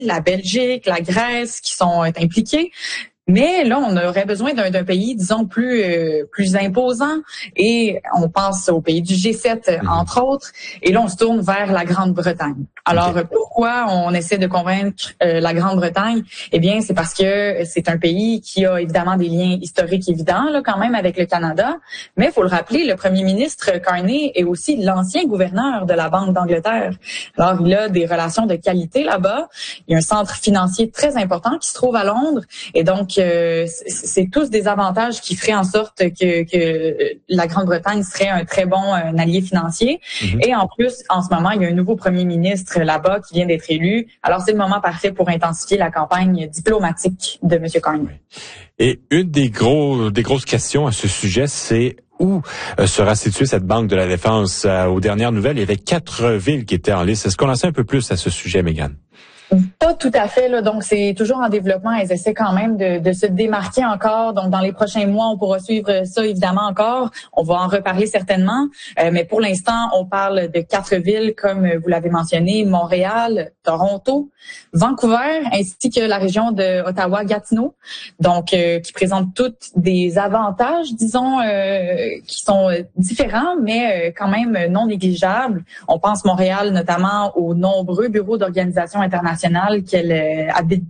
la Belgique, la Grèce qui sont impliqués. Mais là, on aurait besoin d'un pays, disons, plus imposant. Et on pense au pays du G7, entre autres. Et là, on se tourne vers la Grande-Bretagne. Alors, pourquoi on essaie de convaincre la Grande-Bretagne? Eh bien, c'est parce que c'est un pays qui a évidemment des liens historiques évidents, là, quand même, avec le Canada. Mais il faut le rappeler, le premier ministre Carney est aussi l'ancien gouverneur de la Banque d'Angleterre. Alors, il a des relations de qualité là-bas. Il y a un centre financier très important qui se trouve à Londres. Et donc, c'est tous des avantages qui feraient en sorte que la Grande-Bretagne serait un très bon allié financier. Et en plus, en ce moment, il y a un nouveau premier ministre là-bas qui vient d'être élu. Alors, c'est le moment parfait pour intensifier la campagne diplomatique de M. Carney. Et une des grosses questions à ce sujet, c'est où sera située cette banque de la défense? Aux dernières nouvelles, il y avait 4 villes qui étaient en liste. Est-ce qu'on en sait un peu plus à ce sujet, Mégane? Pas tout à fait, là. Donc, c'est toujours en développement. Elles essaient quand même de se démarquer encore. Donc, dans les prochains mois, on pourra suivre ça, évidemment, encore. On va en reparler certainement. Mais pour l'instant, on parle de 4 villes, comme vous l'avez mentionné, Montréal, Toronto, Vancouver, ainsi que la région de Ottawa-Gatineau. Donc, qui présentent toutes des avantages, disons, qui sont différents, mais quand même non négligeables. On pense Montréal, notamment, aux nombreux bureaux d'organisation internationale qu'elle habite,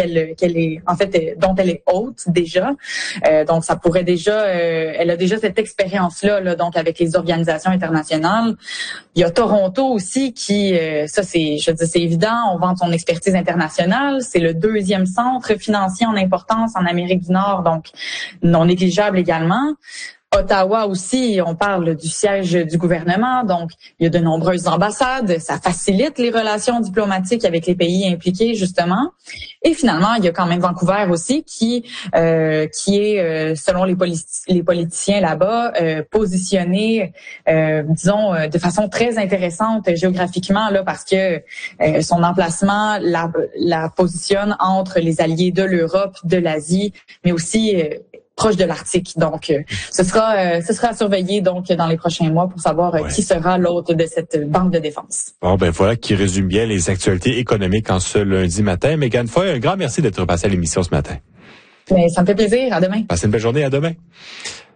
dont elle est hôte déjà. Donc, ça pourrait déjà, elle a déjà cette expérience-là, là, donc avec les organisations internationales. Il y a Toronto aussi qui, c'est évident, on vend son expertise internationale. C'est le 2e centre financier en importance en Amérique du Nord, donc non négligeable également. Ottawa aussi, on parle du siège du gouvernement, donc il y a de nombreuses ambassades, ça facilite les relations diplomatiques avec les pays impliqués justement. Et finalement, il y a quand même Vancouver aussi qui est selon les politiciens là-bas positionné, disons de façon très intéressante géographiquement là parce que son emplacement la positionne entre les alliés de l'Europe, de l'Asie, mais aussi proche de l'Arctique. Donc, ce sera à surveiller donc dans les prochains mois pour savoir qui sera l'hôte de cette banque de défense. Bon, voilà qui résume bien les actualités économiques en ce lundi matin. Mégane Foy, un grand merci d'être passée à l'émission ce matin. Mais ça me fait plaisir. À demain. Passez une belle journée. À demain.